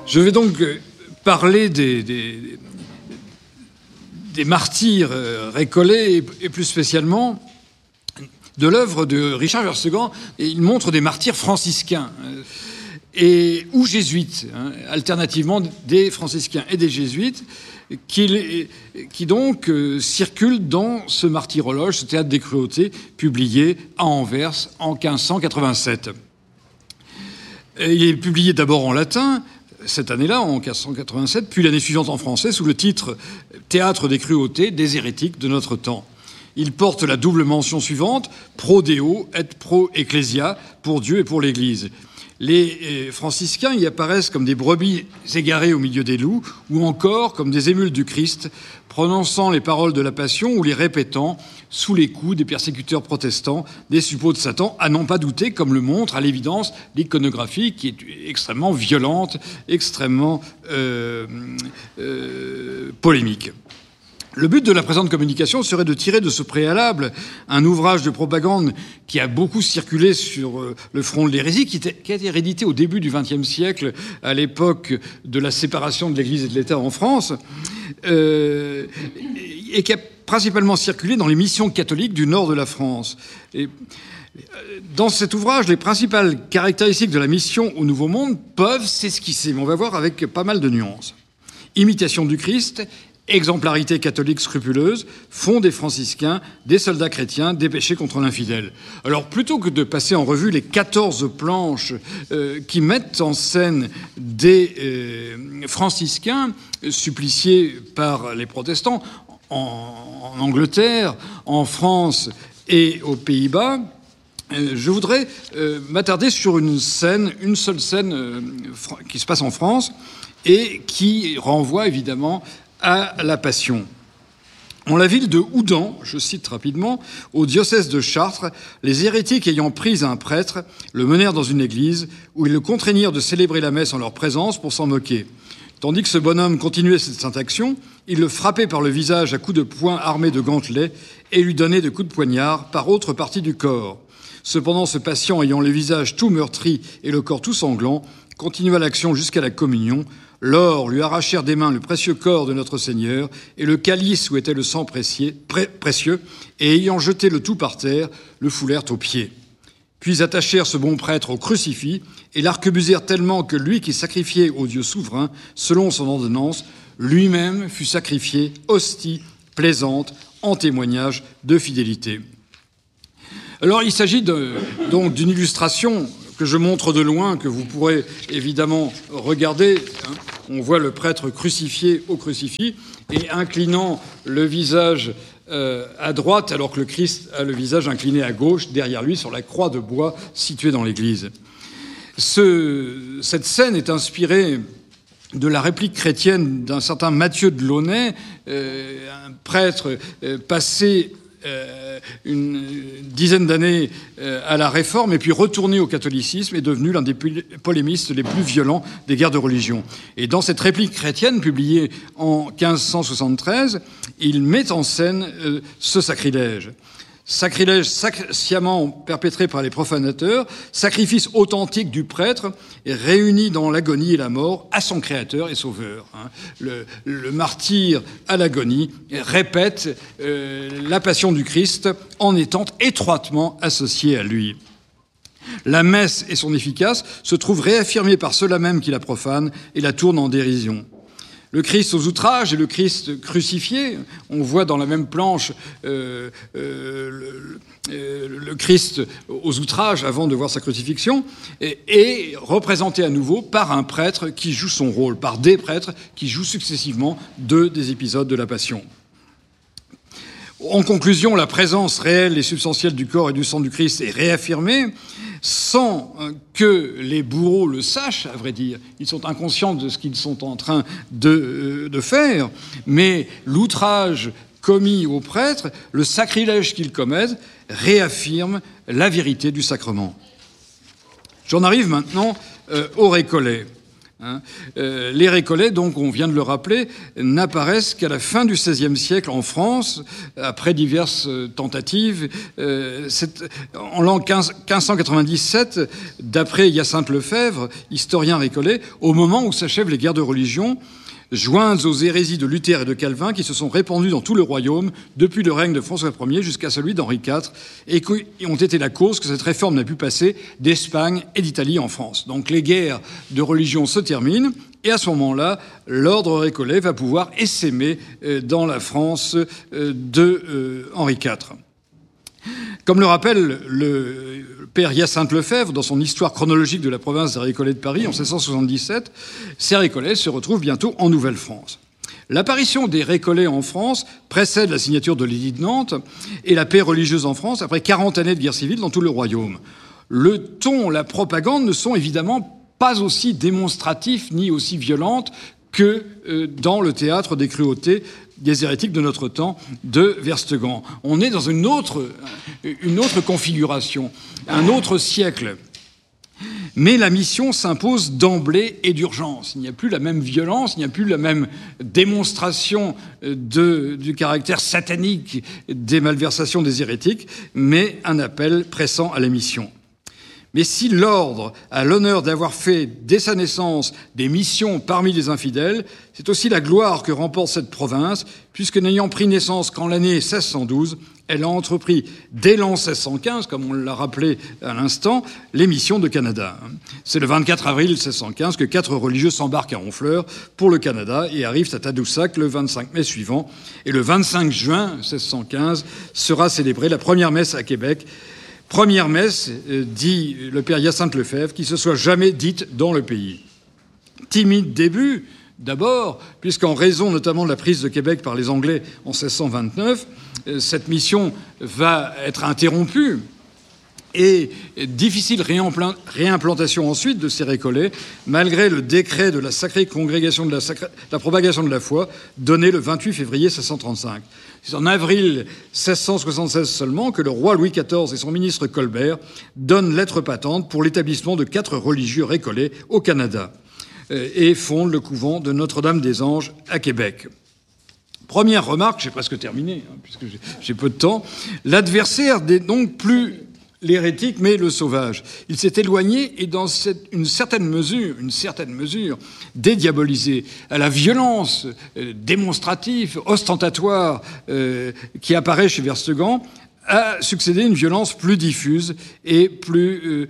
Je vais donc parler des martyrs récollets et plus spécialement de l'œuvre de Richard Verstegan. Et il montre des martyrs franciscains ou jésuites, alternativement des franciscains et des jésuites, qui donc circulent dans ce martyrologe, ce théâtre des cruautés, publié à Anvers en 1587. Il est publié d'abord en latin, cette année-là, en 1587, puis l'année suivante en français, sous le titre « Théâtre des cruautés des hérétiques de notre temps ». Il porte la double mention suivante, « pro Deo et pro Ecclesia », pour Dieu et pour l'Église. Les franciscains y apparaissent comme des brebis égarées au milieu des loups, ou encore comme des émules du Christ, prononçant les paroles de la Passion ou les répétant sous les coups des persécuteurs protestants, des suppôts de Satan, à n'en pas douter, comme le montre à l'évidence l'iconographie qui est extrêmement violente, extrêmement polémique. Le but de la présente communication serait de tirer de ce préalable un ouvrage de propagande qui a beaucoup circulé sur le front de l'hérésie, qui a été réédité au début du XXe siècle, à l'époque de la séparation de l'Église et de l'État en France, et qui a principalement circulé dans les missions catholiques du nord de la France. Et dans cet ouvrage, les principales caractéristiques de la mission au Nouveau Monde peuvent s'esquisser, mais on va voir avec pas mal de nuances. Imitation du Christ, exemplarité catholique scrupuleuse, fond des franciscains, des soldats chrétiens, des péchés contre l'infidèle. Alors, plutôt que de passer en revue les 14 planches qui mettent en scène des franciscains suppliciés par les protestants en Angleterre, en France et aux Pays-Bas, je voudrais m'attarder sur une seule scène qui se passe en France et qui renvoie évidemment à la Passion. En la ville de Houdan, je cite rapidement, au diocèse de Chartres, les hérétiques ayant pris un prêtre le menèrent dans une église où ils le contraignirent de célébrer la messe en leur présence pour s'en moquer. Tandis que ce bonhomme continuait cette sainte action, ils le frappaient par le visage à coups de poing armés de gantelets et lui donnaient de coups de poignard par autre partie du corps. Cependant, ce patient ayant le visage tout meurtri et le corps tout sanglant, continua l'action jusqu'à la communion. Lors lui arrachèrent des mains le précieux corps de notre Seigneur et le calice où était le sang précieux, et ayant jeté le tout par terre, le foulèrent aux pieds. Puis attachèrent ce bon prêtre au crucifix et l'arquebusèrent tellement que lui qui sacrifiait au Dieu souverain, selon son ordonnance, lui-même fut sacrifié, hostie plaisante, en témoignage de fidélité. Alors il s'agit donc d'une illustration que je montre de loin, que vous pourrez évidemment regarder. On voit le prêtre crucifié au crucifix et inclinant le visage à droite, alors que le Christ a le visage incliné à gauche, derrière lui, sur la croix de bois située dans l'église. Cette scène est inspirée de la réplique chrétienne d'un certain Matthieu de Launay, un prêtre passé une dizaine d'années à la Réforme et puis retourné au catholicisme est devenu l'un des polémistes les plus violents des guerres de religion. Et dans cette réplique chrétienne publiée en 1573, il met en scène ce sacrilège. Sacrilège sciemment perpétré par les profanateurs, sacrifice authentique du prêtre, réuni dans l'agonie et la mort à son créateur et sauveur. Le martyr à l'agonie répète la passion du Christ en étant étroitement associé à lui. La messe et son efficace se trouvent réaffirmées par ceux-là même qui la profanent et la tournent en dérision. Le Christ aux outrages et le Christ crucifié, on voit dans la même planche le Christ aux outrages avant de voir sa crucifixion, est représenté à nouveau par un prêtre qui joue son rôle, par des prêtres qui jouent successivement des épisodes de la Passion. En conclusion, la présence réelle et substantielle du corps et du sang du Christ est réaffirmée sans que les bourreaux le sachent, à vrai dire. Ils sont inconscients de ce qu'ils sont en train de faire, mais l'outrage commis aux prêtres, le sacrilège qu'ils commettent, réaffirme la vérité du sacrement. J'en arrive maintenant au récollet. Les Récollets, donc, on vient de le rappeler, n'apparaissent qu'à la fin du XVIe siècle en France, après diverses tentatives. En l'an 1597, d'après Hyacinthe Lefebvre, historien récollet, au moment où s'achèvent les guerres de religion, jointes aux hérésies de Luther et de Calvin qui se sont répandues dans tout le royaume depuis le règne de François Ier jusqu'à celui d'Henri IV et qui ont été la cause que cette réforme n'a pu passer d'Espagne et d'Italie en France. Donc les guerres de religion se terminent et à ce moment-là, l'ordre récollet va pouvoir essaimer dans la France de Henri IV. Comme le rappelle le père Hyacinthe Lefebvre dans son Histoire chronologique de la province des Récollets de Paris en 1677, ces Récollets se retrouvent bientôt en Nouvelle-France. L'apparition des Récollets en France précède la signature de l'édit de Nantes et la paix religieuse en France après 40 années de guerre civile dans tout le royaume. Le ton, la propagande ne sont évidemment pas aussi démonstratifs ni aussi violentes que dans le théâtre des cruautés des hérétiques de notre temps de Verstegan. On est dans une autre configuration, un autre siècle. Mais la mission s'impose d'emblée et d'urgence. Il n'y a plus la même violence, il n'y a plus la même démonstration du caractère satanique des malversations des hérétiques, mais un appel pressant à la mission. Mais si l'ordre a l'honneur d'avoir fait, dès sa naissance, des missions parmi les infidèles, c'est aussi la gloire que remporte cette province, puisque n'ayant pris naissance qu'en l'année 1612, elle a entrepris, dès l'an 1615, comme on l'a rappelé à l'instant, les missions de Canada. C'est le 24 avril 1615 que 4 religieux s'embarquent à Honfleur pour le Canada et arrivent à Tadoussac le 25 mai suivant. Et le 25 juin 1615 sera célébrée la première messe à Québec. Première messe, dit le père Hyacinthe Lefebvre, qui se soit jamais dite dans le pays. Timide début, d'abord, puisqu'en raison notamment de la prise de Québec par les Anglais en 1629, cette mission va être interrompue et difficile réimplantation ensuite de ces Récollets, malgré le décret de la Sacrée Congrégation de la Propagation de la Foi, donné le 28 février 1635. C'est en avril 1676 seulement que le roi Louis XIV et son ministre Colbert donnent lettre patente pour l'établissement de 4 religieux Récollets au Canada et fondent le couvent de Notre-Dame-des-Anges à Québec. Première remarque, j'ai presque terminé, puisque j'ai peu de temps, l'adversaire n'est donc plus l'hérétique, mais le sauvage. Il s'est éloigné et dans une certaine mesure, dédiabolisé. À la violence démonstrative, ostentatoire qui apparaît chez Verstegan, a succédé une violence plus diffuse et plus,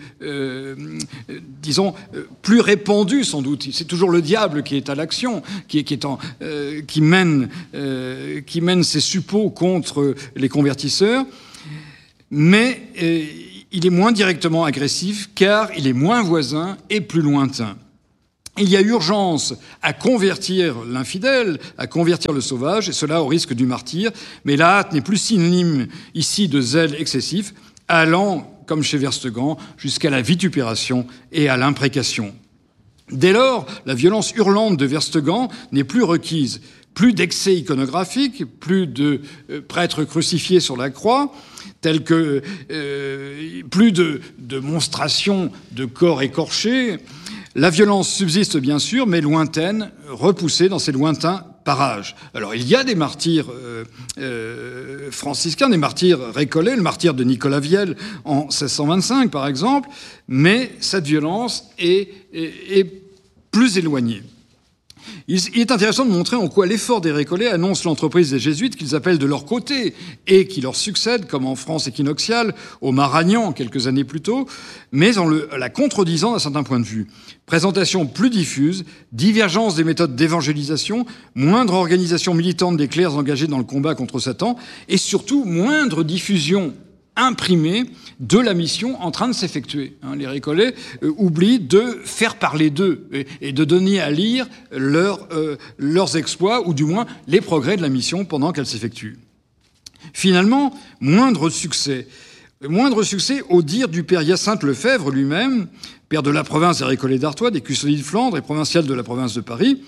plus répandue sans doute. C'est toujours le diable qui est à l'action, qui mène ses suppôts contre les convertisseurs. Mais il est moins directement agressif car il est moins voisin et plus lointain. Il y a urgence à convertir l'infidèle, à convertir le sauvage, et cela au risque du martyre, mais la hâte n'est plus synonyme ici de zèle excessif, allant, comme chez Verstegan, jusqu'à la vitupération et à l'imprécation. Dès lors, la violence hurlante de Verstegan n'est plus requise. Plus d'excès iconographiques, plus de prêtres crucifiés sur la croix, tels que plus de monstrations de corps écorchés. La violence subsiste bien sûr, mais lointaine, repoussée dans ces lointains parages. Alors il y a des martyrs franciscains, des martyrs récollets, le martyr de Nicolas Viel en 1625 par exemple, mais cette violence est plus éloignée. Il est intéressant de montrer en quoi l'effort des Récollets annonce l'entreprise des Jésuites qu'ils appellent de leur côté et qui leur succède, comme en France équinoxiale, au Maragnan quelques années plus tôt, mais en la contredisant d'un certain point de vue. Présentation plus diffuse, divergence des méthodes d'évangélisation, moindre organisation militante des clercs engagés dans le combat contre Satan et surtout moindre diffusion imprimé de la mission en train de s'effectuer. Les Récollets oublient de faire parler d'eux et de donner à lire leurs exploits, ou du moins les progrès de la mission pendant qu'elle s'effectue. Finalement, moindre succès au dire du père Hyacinthe Lefebvre lui-même, père de la province des Récollets d'Artois, des Custodies de Flandre et provincial de la province de Paris.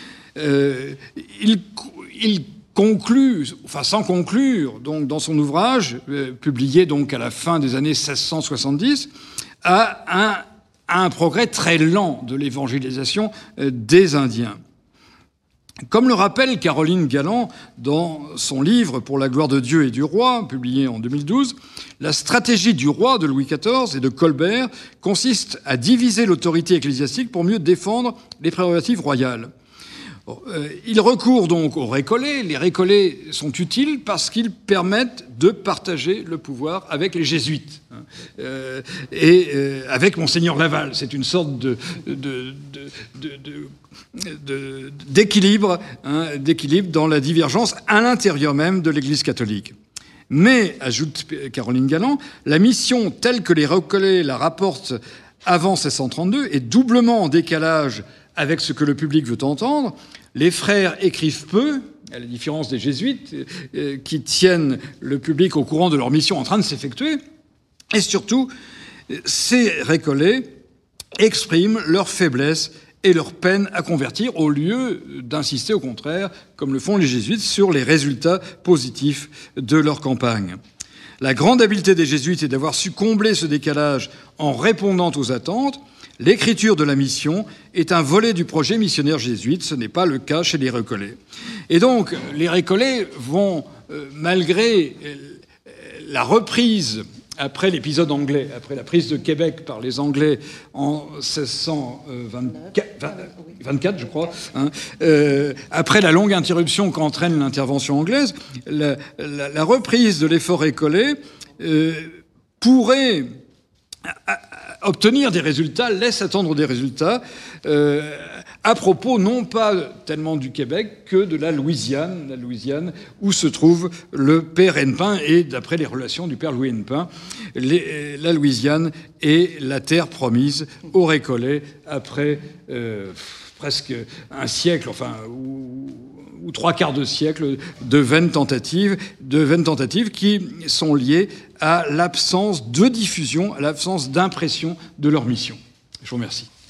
Il conclut, enfin sans conclure, donc dans son ouvrage publié donc à la fin des années 1670, à à un progrès très lent de l'évangélisation des Indiens. Comme le rappelle Caroline Galland dans son livre « Pour la gloire de Dieu et du roi », publié en 2012, la stratégie du roi de Louis XIV et de Colbert consiste à diviser l'autorité ecclésiastique pour mieux défendre les prérogatives royales. Il recourt donc aux récollets. Les récollets sont utiles parce qu'ils permettent de partager le pouvoir avec les jésuites et avec Monseigneur Laval. C'est une sorte d'équilibre dans la divergence à l'intérieur même de l'Église catholique. Mais, ajoute Caroline Galland, la mission telle que les récollets la rapportent avant 1632 est doublement en décalage avec ce que le public veut entendre. Les frères écrivent peu, à la différence des jésuites, qui tiennent le public au courant de leur mission en train de s'effectuer. Et surtout, ces récollets expriment leur faiblesse et leur peine à convertir, au lieu d'insister au contraire, comme le font les jésuites, sur les résultats positifs de leur campagne. La grande habileté des jésuites est d'avoir su combler ce décalage en répondant aux attentes. L'écriture de la mission est un volet du projet missionnaire jésuite, ce n'est pas le cas chez les récollets. Et donc, les récollets vont, malgré la reprise, après l'épisode anglais, après la prise de Québec par les Anglais en 1624, je crois, après la longue interruption qu'entraîne l'intervention anglaise, la reprise de l'effort récollé pourrait obtenir des résultats, laisse attendre des résultats, à propos non pas tellement du Québec que de la Louisiane où se trouve le père Hennepin, et d'après les relations du père Louis Hennepin, la Louisiane est la terre promise aux récollets après presque un siècle, enfin, ou trois quarts de siècle de vaines tentatives qui sont liées à l'absence de diffusion, à l'absence d'impression de leur mission. Je vous remercie.